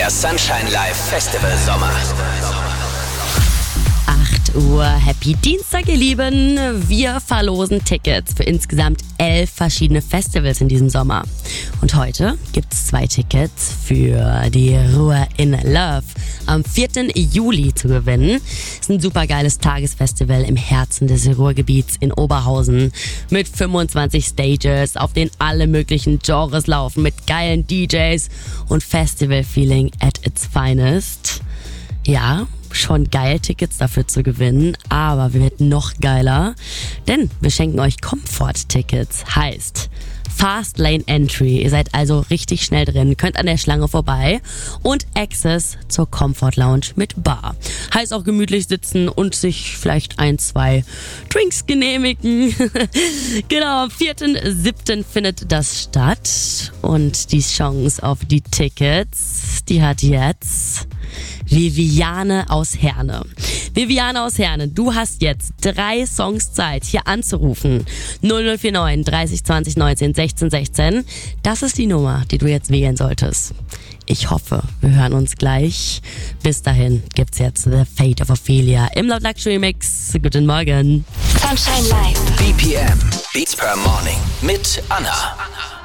Der Sunshine Live Festival Sommer. 8 Uhr, Happy Dienstag, ihr Lieben. Wir verlosen Tickets für insgesamt 11 verschiedene Festivals in diesem Sommer. Und heute gibt es 2 Tickets für die Ruhr in Love am 4. Juli zu gewinnen. Ist ein super geiles Tagesfestival im Herzen des Ruhrgebiets in Oberhausen mit 25 Stages, auf denen alle möglichen Genres laufen, mit geilen DJs und Festival-Feeling at its finest. Ja, schon geil, Tickets dafür zu gewinnen, aber wir werden noch geiler, denn wir schenken euch Komfort-Tickets. Heißt, Fast Lane Entry. Ihr seid also richtig schnell drin, könnt an der Schlange vorbei und Access zur Comfort Lounge mit Bar. Heißt auch gemütlich sitzen und sich vielleicht 1-2 Drinks genehmigen. Genau, am 4.7. findet das statt und die Chance auf die Tickets, die hat jetzt Viviane aus Herne. Viviane aus Herne, du hast jetzt 3 Songs Zeit, hier anzurufen. 0049 30 20 19 16 16. Das ist die Nummer, die du jetzt wählen solltest. Ich hoffe, wir hören uns gleich. Bis dahin gibt's jetzt The Fate of Ophelia im Loud Luxury Mix. Guten Morgen. Sunshine Live. BPM, Beats per Morning mit Anna.